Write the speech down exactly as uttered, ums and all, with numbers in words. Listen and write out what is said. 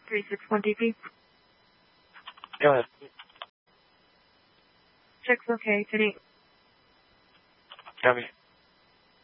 three six one D P. Go ahead. Check's okay. Today. Copy.